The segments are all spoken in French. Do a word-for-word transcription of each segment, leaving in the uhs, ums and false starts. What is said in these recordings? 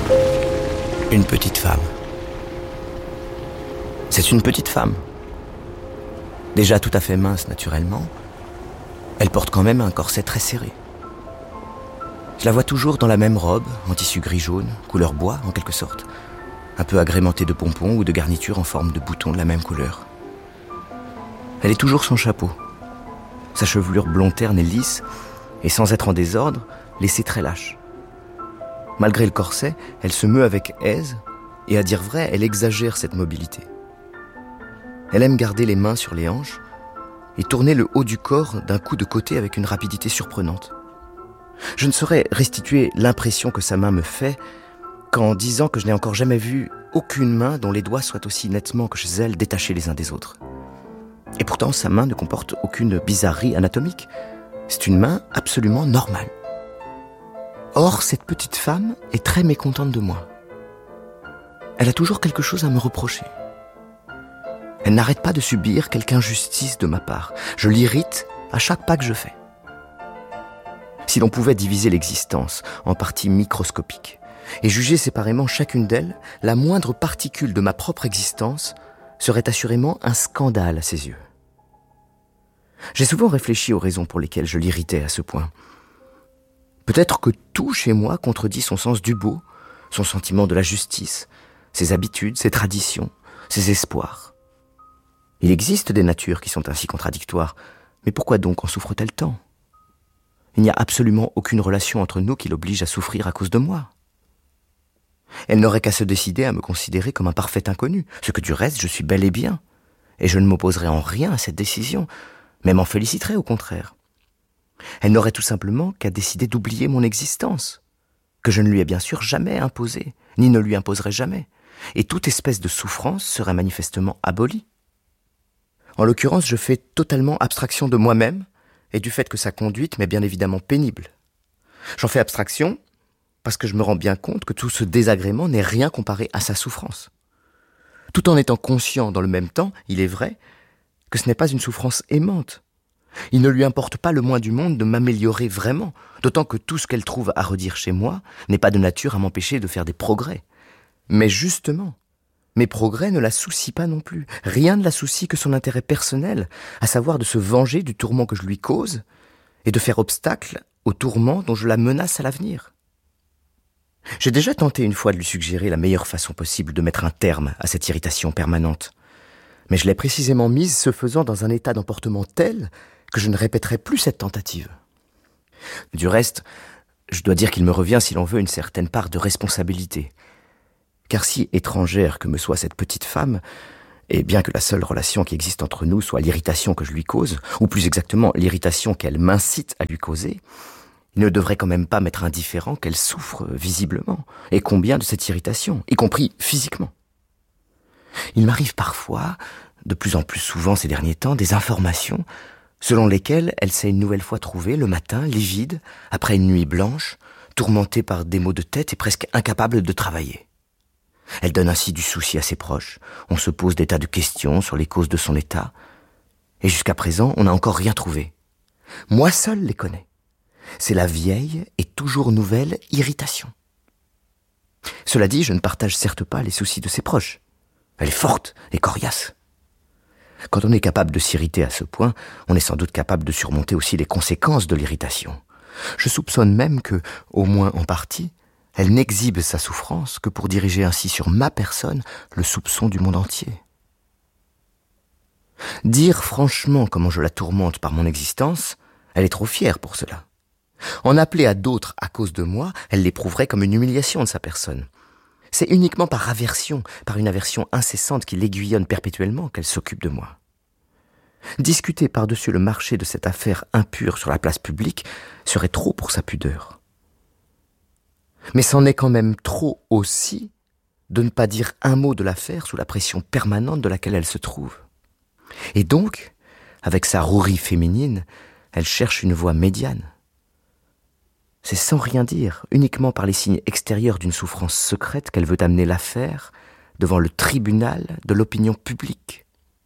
Une petite femme. C'est une petite femme. Déjà tout à fait mince naturellement, elle porte quand même un corset très serré. Je la vois toujours dans la même robe, en tissu gris-jaune, couleur bois en quelque sorte, un peu agrémentée de pompons ou de garnitures en forme de boutons de la même couleur. Elle est toujours sans chapeau. Sa chevelure blond terne et lisse, et sans être en désordre, laissée très lâche. Malgré le corset, elle se meut avec aise, et à dire vrai, elle exagère cette mobilité. Elle aime garder les mains sur les hanches et tourner le haut du corps d'un coup de côté avec une rapidité surprenante. Je ne saurais restituer l'impression que sa main me fait qu'en disant que je n'ai encore jamais vu aucune main dont les doigts soient aussi nettement que chez elle détachés les uns des autres. Et pourtant, sa main ne comporte aucune bizarrerie anatomique. C'est une main absolument normale. Or, cette petite femme est très mécontente de moi. Elle a toujours quelque chose à me reprocher. Elle n'arrête pas de subir quelque injustice de ma part. Je l'irrite à chaque pas que je fais. Si l'on pouvait diviser l'existence en parties microscopiques et juger séparément chacune d'elles, la moindre particule de ma propre existence serait assurément un scandale à ses yeux. J'ai souvent réfléchi aux raisons pour lesquelles je l'irritais à ce point. Peut-être que tout chez moi contredit son sens du beau, son sentiment de la justice, ses habitudes, ses traditions, ses espoirs. Il existe des natures qui sont ainsi contradictoires, mais pourquoi donc en souffre-t-elle tant ? Il n'y a absolument aucune relation entre nous qui l'oblige à souffrir à cause de moi. Elle n'aurait qu'à se décider à me considérer comme un parfait inconnu, ce que du reste je suis bel et bien, et je ne m'opposerai en rien à cette décision, mais m'en féliciterai au contraire. Elle n'aurait tout simplement qu'à décider d'oublier mon existence, que je ne lui ai bien sûr jamais imposée, ni ne lui imposerai jamais, et toute espèce de souffrance serait manifestement abolie. En l'occurrence, je fais totalement abstraction de moi-même et du fait que sa conduite m'est bien évidemment pénible. J'en fais abstraction parce que je me rends bien compte que tout ce désagrément n'est rien comparé à sa souffrance. Tout en étant conscient dans le même temps, il est vrai, que ce n'est pas une souffrance aimante. Il ne lui importe pas le moins du monde de m'améliorer vraiment, d'autant que tout ce qu'elle trouve à redire chez moi n'est pas de nature à m'empêcher de faire des progrès. Mais justement, mes progrès ne la soucient pas non plus. Rien ne la soucie que son intérêt personnel, à savoir de se venger du tourment que je lui cause et de faire obstacle au tourment dont je la menace à l'avenir. J'ai déjà tenté une fois de lui suggérer la meilleure façon possible de mettre un terme à cette irritation permanente. Mais je l'ai précisément mise, ce faisant, dans un état d'emportement tel que je ne répéterai plus cette tentative. Du reste, je dois dire qu'il me revient, si l'on veut, une certaine part de responsabilité. Car si étrangère que me soit cette petite femme, et bien que la seule relation qui existe entre nous soit l'irritation que je lui cause, ou plus exactement l'irritation qu'elle m'incite à lui causer, il ne devrait quand même pas m'être indifférent qu'elle souffre visiblement, et combien de cette irritation, y compris physiquement. Il m'arrive parfois, de plus en plus souvent ces derniers temps, des informations selon lesquelles elle s'est une nouvelle fois trouvée le matin, livide, après une nuit blanche, tourmentée par des maux de tête et presque incapable de travailler. Elle donne ainsi du souci à ses proches, on se pose des tas de questions sur les causes de son état, et jusqu'à présent, on n'a encore rien trouvé. Moi seul les connais. C'est la vieille et toujours nouvelle irritation. Cela dit, je ne partage certes pas les soucis de ses proches. Elle est forte et coriace. Quand on est capable de s'irriter à ce point, on est sans doute capable de surmonter aussi les conséquences de l'irritation. Je soupçonne même que, au moins en partie, elle n'exhibe sa souffrance que pour diriger ainsi sur ma personne le soupçon du monde entier. Dire franchement comment je la tourmente par mon existence, elle est trop fière pour cela. En appeler à d'autres à cause de moi, elle l'éprouverait comme une humiliation de sa personne. C'est uniquement par aversion, par une aversion incessante qui l'aiguillonne perpétuellement qu'elle s'occupe de moi. Discuter par-dessus le marché de cette affaire impure sur la place publique serait trop pour sa pudeur. Mais c'en est quand même trop aussi de ne pas dire un mot de l'affaire sous la pression permanente de laquelle elle se trouve. Et donc, avec sa rouerie féminine, elle cherche une voie médiane. C'est sans rien dire, uniquement par les signes extérieurs d'une souffrance secrète qu'elle veut amener l'affaire devant le tribunal de l'opinion publique.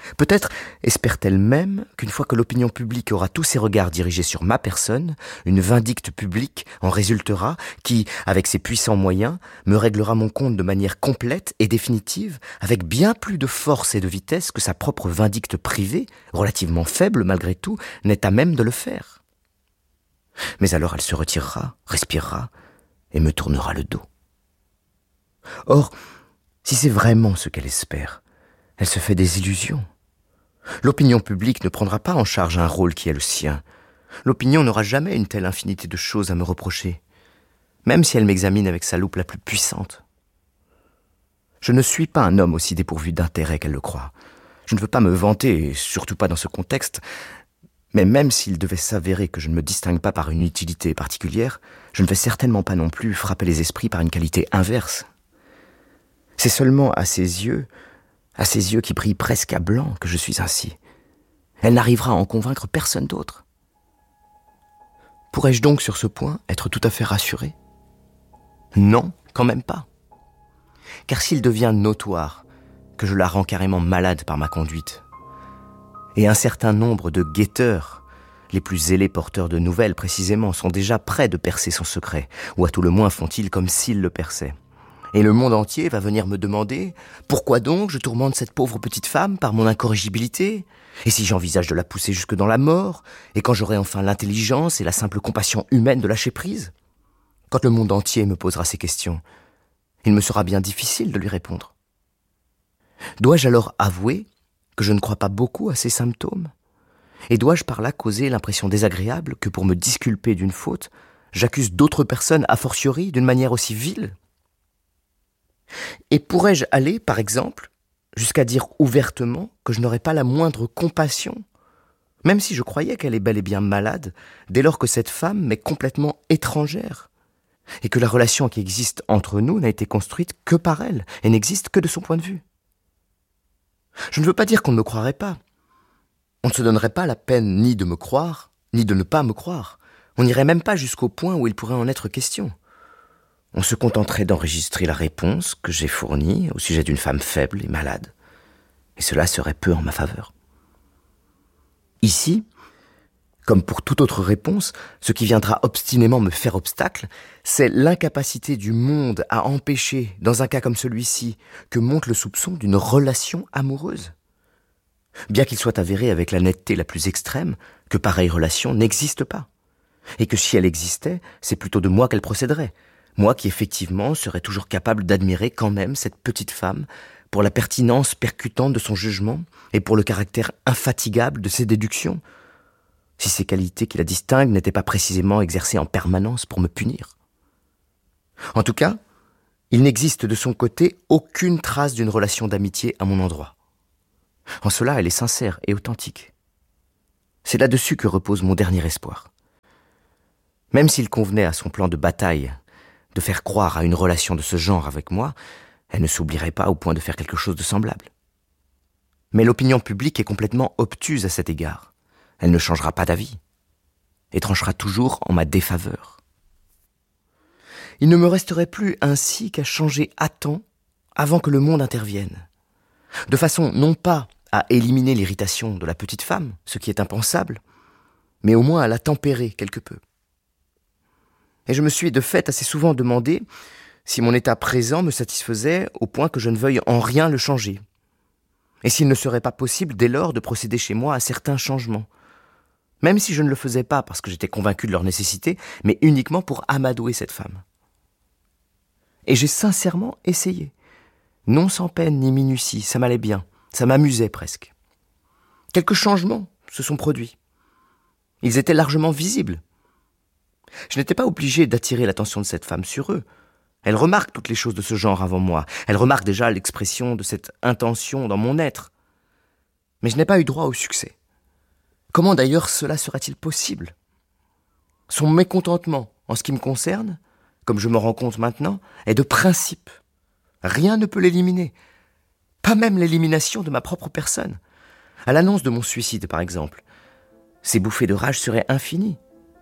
Peut-être espère-t-elle même qu'une fois que l'opinion publique aura tous ses regards dirigés sur ma personne, une vindicte publique en résultera qui, avec ses puissants moyens, me réglera mon compte de manière complète et définitive, avec bien plus de force et de vitesse que sa propre vindicte privée, relativement faible malgré tout, n'est à même de le faire. Mais alors elle se retirera, respirera et me tournera le dos. Or, si c'est vraiment ce qu'elle espère, elle se fait des illusions. L'opinion publique ne prendra pas en charge un rôle qui est le sien. L'opinion n'aura jamais une telle infinité de choses à me reprocher, même si elle m'examine avec sa loupe la plus puissante. Je ne suis pas un homme aussi dépourvu d'intérêt qu'elle le croit. Je ne veux pas me vanter, et surtout pas dans ce contexte, mais même s'il devait s'avérer que je ne me distingue pas par une utilité particulière, je ne vais certainement pas non plus frapper les esprits par une qualité inverse. C'est seulement à ses yeux, à ses yeux qui brillent presque à blanc, que je suis ainsi. Elle n'arrivera à en convaincre personne d'autre. Pourrais-je donc sur ce point être tout à fait rassuré ? Non, quand même pas. Car s'il devient notoire que je la rends carrément malade par ma conduite, et un certain nombre de guetteurs, les plus zélés porteurs de nouvelles précisément, sont déjà prêts de percer son secret, ou à tout le moins font-ils comme s'ils le perçaient. Et le monde entier va venir me demander pourquoi donc je tourmente cette pauvre petite femme par mon incorrigibilité, et si j'envisage de la pousser jusque dans la mort, et quand j'aurai enfin l'intelligence et la simple compassion humaine de lâcher prise. Quand le monde entier me posera ces questions, il me sera bien difficile de lui répondre. Dois-je alors avouer que je ne crois pas beaucoup à ces symptômes ? Et dois-je par là causer l'impression désagréable que pour me disculper d'une faute, j'accuse d'autres personnes a fortiori d'une manière aussi vile ? Et pourrais-je aller, par exemple, jusqu'à dire ouvertement que je n'aurais pas la moindre compassion, même si je croyais qu'elle est bel et bien malade, dès lors que cette femme m'est complètement étrangère, et que la relation qui existe entre nous n'a été construite que par elle, et n'existe que de son point de vue. Je ne veux pas dire qu'on ne me croirait pas. On ne se donnerait pas la peine ni de me croire, ni de ne pas me croire. On n'irait même pas jusqu'au point où il pourrait en être question. On se contenterait d'enregistrer la réponse que j'ai fournie au sujet d'une femme faible et malade. Et cela serait peu en ma faveur. Ici, comme pour toute autre réponse, ce qui viendra obstinément me faire obstacle, c'est l'incapacité du monde à empêcher, dans un cas comme celui-ci, que monte le soupçon d'une relation amoureuse. Bien qu'il soit avéré avec la netteté la plus extrême que pareille relation n'existe pas, et que si elle existait, c'est plutôt de moi qu'elle procéderait, moi qui effectivement serais toujours capable d'admirer quand même cette petite femme pour la pertinence percutante de son jugement et pour le caractère infatigable de ses déductions, si ces qualités qui la distinguent n'étaient pas précisément exercées en permanence pour me punir. En tout cas, il n'existe de son côté aucune trace d'une relation d'amitié à mon endroit. En cela, elle est sincère et authentique. C'est là-dessus que repose mon dernier espoir. Même s'il convenait à son plan de bataille de faire croire à une relation de ce genre avec moi, elle ne s'oublierait pas au point de faire quelque chose de semblable. Mais l'opinion publique est complètement obtuse à cet égard. Elle ne changera pas d'avis et tranchera toujours en ma défaveur. Il ne me resterait plus ainsi qu'à changer à temps avant que le monde intervienne, de façon non pas à éliminer l'irritation de la petite femme, ce qui est impensable, mais au moins à la tempérer quelque peu. Et je me suis de fait assez souvent demandé si mon état présent me satisfaisait au point que je ne veuille en rien le changer, et s'il ne serait pas possible dès lors de procéder chez moi à certains changements, même si je ne le faisais pas parce que j'étais convaincu de leur nécessité, mais uniquement pour amadouer cette femme. Et j'ai sincèrement essayé, non sans peine ni minutie, ça m'allait bien, ça m'amusait presque. Quelques changements se sont produits. Ils étaient largement visibles. Je n'étais pas obligé d'attirer l'attention de cette femme sur eux. Elle remarque toutes les choses de ce genre avant moi. Elle remarque déjà l'expression de cette intention dans mon être. Mais je n'ai pas eu droit au succès. Comment d'ailleurs cela serait-il possible ? Son mécontentement, en ce qui me concerne, comme je me rends compte maintenant, est de principe. Rien ne peut l'éliminer. Pas même l'élimination de ma propre personne. À l'annonce de mon suicide, par exemple, ces bouffées de rage seraient infinies.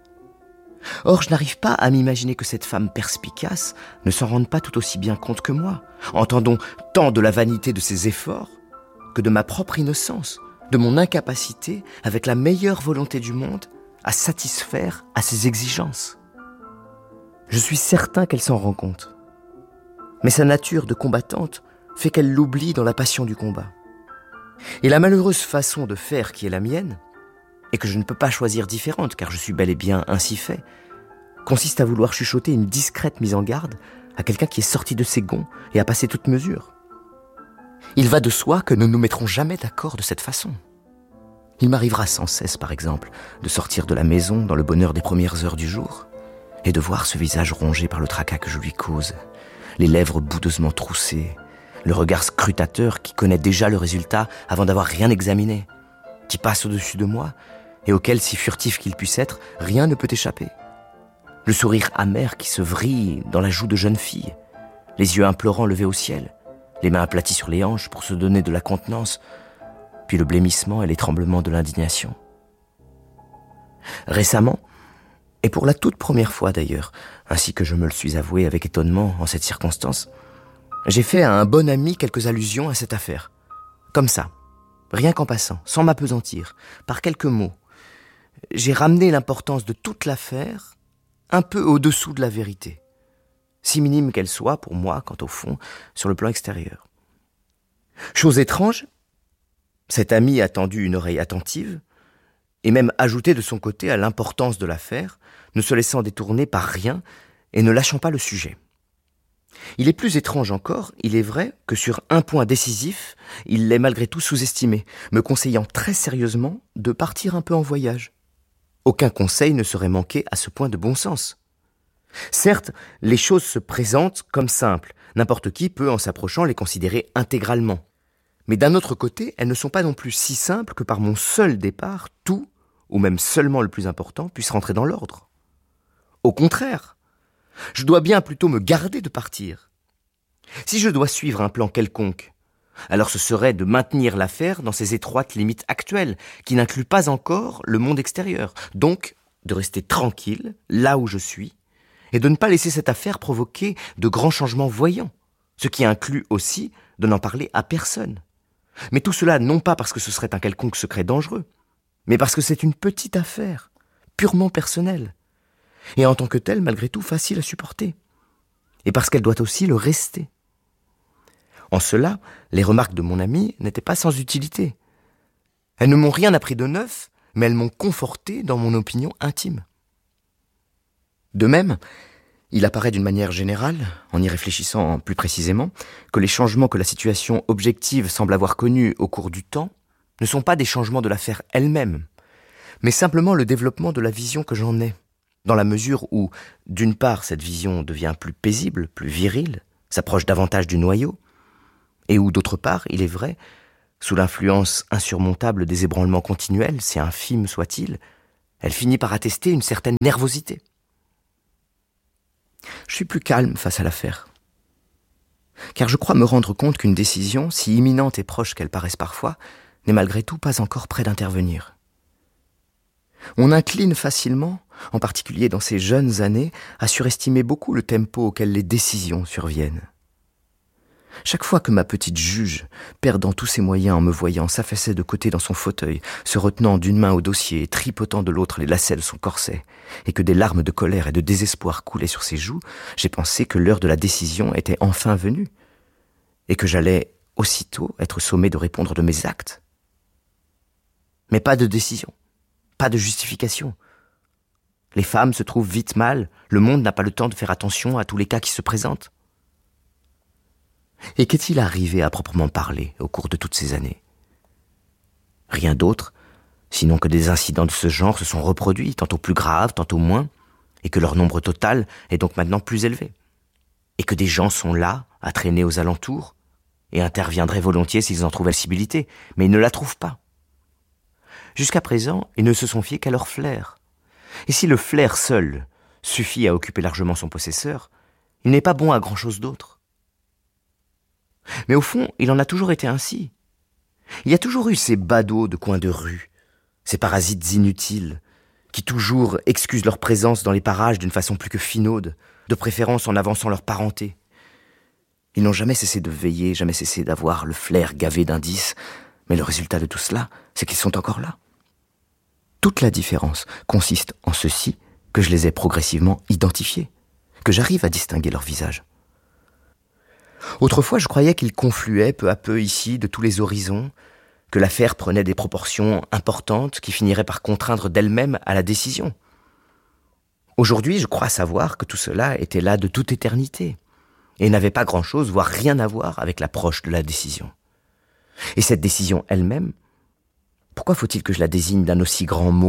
Or, je n'arrive pas à m'imaginer que cette femme perspicace ne s'en rende pas tout aussi bien compte que moi, entendant tant de la vanité de ses efforts que de ma propre innocence, de mon incapacité, avec la meilleure volonté du monde, à satisfaire à ses exigences. Je suis certain qu'elle s'en rend compte. Mais sa nature de combattante fait qu'elle l'oublie dans la passion du combat. Et la malheureuse façon de faire qui est la mienne, et que je ne peux pas choisir différente car je suis bel et bien ainsi fait, consiste à vouloir chuchoter une discrète mise en garde à quelqu'un qui est sorti de ses gonds et a passé toute mesure. Il va de soi que nous ne nous mettrons jamais d'accord de cette façon. Il m'arrivera sans cesse, par exemple, de sortir de la maison dans le bonheur des premières heures du jour et de voir ce visage rongé par le tracas que je lui cause, les lèvres boudeusement troussées, le regard scrutateur qui connaît déjà le résultat avant d'avoir rien examiné, qui passe au-dessus de moi et auquel, si furtif qu'il puisse être, rien ne peut échapper. Le sourire amer qui se vrille dans la joue de jeune fille, les yeux implorants levés au ciel, les mains aplaties sur les hanches pour se donner de la contenance, puis le blêmissement et les tremblements de l'indignation. Récemment, et pour la toute première fois d'ailleurs, ainsi que je me le suis avoué avec étonnement en cette circonstance, j'ai fait à un bon ami quelques allusions à cette affaire. Comme ça, rien qu'en passant, sans m'appesantir, par quelques mots. J'ai ramené l'importance de toute l'affaire un peu au-dessous de la vérité, si minime qu'elle soit pour moi, quant au fond, sur le plan extérieur. Chose étrange, cet ami a tendu une oreille attentive, et même ajouté de son côté à l'importance de l'affaire, ne se laissant détourner par rien et ne lâchant pas le sujet. Il est plus étrange encore, il est vrai, que sur un point décisif, il l'est malgré tout sous-estimé, me conseillant très sérieusement de partir un peu en voyage. Aucun conseil ne serait manqué à ce point de bon sens. Certes, les choses se présentent comme simples, n'importe qui peut, en s'approchant, les considérer intégralement. Mais d'un autre côté, elles ne sont pas non plus si simples que par mon seul départ, tout, ou même seulement le plus important, puisse rentrer dans l'ordre. Au contraire, je dois bien plutôt me garder de partir. Si je dois suivre un plan quelconque, alors ce serait de maintenir l'affaire dans ses étroites limites actuelles, qui n'incluent pas encore le monde extérieur. Donc, de rester tranquille, là où je suis, et de ne pas laisser cette affaire provoquer de grands changements voyants, ce qui inclut aussi de n'en parler à personne. Mais tout cela non pas parce que ce serait un quelconque secret dangereux, mais parce que c'est une petite affaire, purement personnelle, et en tant que telle, malgré tout, facile à supporter, et parce qu'elle doit aussi le rester. En cela, les remarques de mon ami n'étaient pas sans utilité. Elles ne m'ont rien appris de neuf, mais elles m'ont conforté dans mon opinion intime. De même, il apparaît d'une manière générale, en y réfléchissant plus précisément, que les changements que la situation objective semble avoir connus au cours du temps ne sont pas des changements de l'affaire elle-même, mais simplement le développement de la vision que j'en ai, dans la mesure où, d'une part, cette vision devient plus paisible, plus virile, s'approche davantage du noyau, et où, d'autre part, il est vrai, sous l'influence insurmontable des ébranlements continuels, si infimes soient-ils, elle finit par attester une certaine nervosité. Je suis plus calme face à l'affaire, car je crois me rendre compte qu'une décision, si imminente et proche qu'elle paraisse parfois, n'est malgré tout pas encore près d'intervenir. On incline facilement, en particulier dans ces jeunes années, à surestimer beaucoup le tempo auquel les décisions surviennent. Chaque fois que ma petite juge, perdant tous ses moyens en me voyant, s'affaissait de côté dans son fauteuil, se retenant d'une main au dossier et tripotant de l'autre les lacets de son corset, et que des larmes de colère et de désespoir coulaient sur ses joues, j'ai pensé que l'heure de la décision était enfin venue, et que j'allais aussitôt être sommé de répondre de mes actes. Mais pas de décision, pas de justification. Les femmes se trouvent vite mal, le monde n'a pas le temps de faire attention à tous les cas qui se présentent. Et qu'est-il arrivé à proprement parler au cours de toutes ces années ? Rien d'autre, sinon que des incidents de ce genre se sont reproduits, tantôt plus graves, tantôt moins, et que leur nombre total est donc maintenant plus élevé. Et que des gens sont là, à traîner aux alentours, et interviendraient volontiers s'ils en trouvaient la possibilité, mais ils ne la trouvent pas. Jusqu'à présent, ils ne se sont fiés qu'à leur flair. Et si le flair seul suffit à occuper largement son possesseur, il n'est pas bon à grand-chose d'autre. Mais au fond, il en a toujours été ainsi. Il y a toujours eu ces badauds de coins de rue, ces parasites inutiles, qui toujours excusent leur présence dans les parages d'une façon plus que finaude, de préférence en avançant leur parenté. Ils n'ont jamais cessé de veiller, jamais cessé d'avoir le flair gavé d'indices, mais le résultat de tout cela, c'est qu'ils sont encore là. Toute la différence consiste en ceci que je les ai progressivement identifiés, que j'arrive à distinguer leur visage. Autrefois, je croyais qu'ils confluaient peu à peu ici de tous les horizons, que l'affaire prenait des proportions importantes qui finiraient par contraindre d'elle-même à la décision. Aujourd'hui, je crois savoir que tout cela était là de toute éternité et n'avait pas grand-chose, voire rien à voir avec l'approche de la décision. Et cette décision elle-même, pourquoi faut-il que je la désigne d'un aussi grand mot ?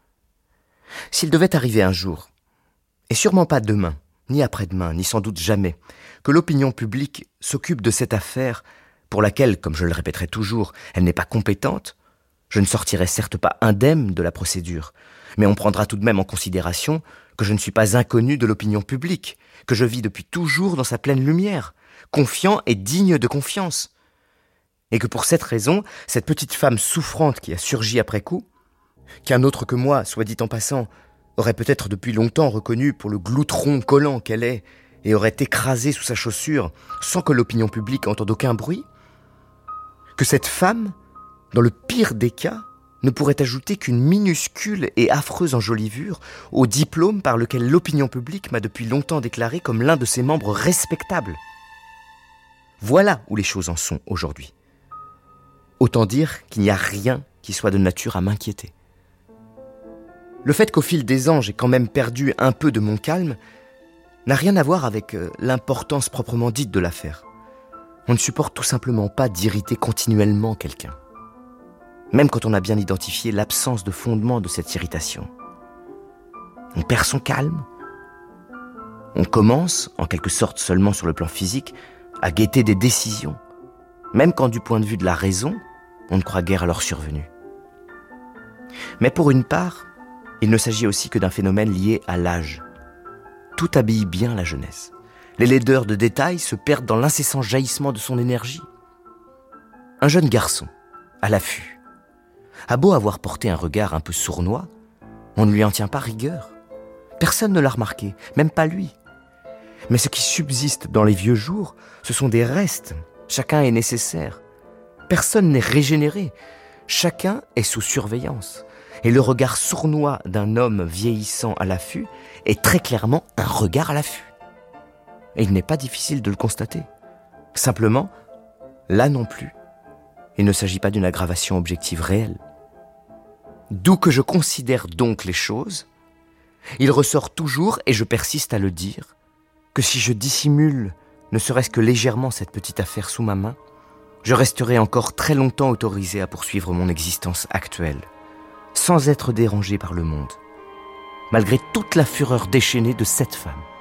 S'il devait arriver un jour, et sûrement pas demain, ni après-demain, ni sans doute jamais, que l'opinion publique s'occupe de cette affaire pour laquelle, comme je le répéterai toujours, elle n'est pas compétente, je ne sortirai certes pas indemne de la procédure, mais on prendra tout de même en considération que je ne suis pas inconnu de l'opinion publique, que je vis depuis toujours dans sa pleine lumière, confiant et digne de confiance, et que pour cette raison, cette petite femme souffrante qui a surgi après coup, qu'un autre que moi, soit dit en passant, aurait peut-être depuis longtemps reconnu pour le gloutron collant qu'elle est, et aurait écrasé sous sa chaussure, sans que l'opinion publique entende aucun bruit, que cette femme, dans le pire des cas, ne pourrait ajouter qu'une minuscule et affreuse enjolivure au diplôme par lequel l'opinion publique m'a depuis longtemps déclaré comme l'un de ses membres respectables. Voilà où les choses en sont aujourd'hui. Autant dire qu'il n'y a rien qui soit de nature à m'inquiéter. Le fait qu'au fil des ans, j'ai quand même perdu un peu de mon calme n'a rien à voir avec euh, l'importance proprement dite de l'affaire. On ne supporte tout simplement pas d'irriter continuellement quelqu'un, même quand on a bien identifié l'absence de fondement de cette irritation. On perd son calme, on commence, en quelque sorte seulement sur le plan physique, à guetter des décisions, même quand du point de vue de la raison, on ne croit guère à leur survenue. Mais pour une part, il ne s'agit aussi que d'un phénomène lié à l'âge. Tout habille bien la jeunesse. Les laideurs de détails se perdent dans l'incessant jaillissement de son énergie. Un jeune garçon, à l'affût, a beau avoir porté un regard un peu sournois, on ne lui en tient pas rigueur. Personne ne l'a remarqué, même pas lui. Mais ce qui subsiste dans les vieux jours, ce sont des restes. Chacun est nécessaire. Personne n'est régénéré. Chacun est sous surveillance. Et le regard sournois d'un homme vieillissant à l'affût est très clairement un regard à l'affût. Et il n'est pas difficile de le constater. Simplement, là non plus, il ne s'agit pas d'une aggravation objective réelle. D'où que je considère donc les choses, il ressort toujours, et je persiste à le dire, que si je dissimule ne serait-ce que légèrement cette petite affaire sous ma main, je resterai encore très longtemps autorisé à poursuivre mon existence actuelle, sans être dérangé par le monde, malgré toute la fureur déchaînée de cette femme.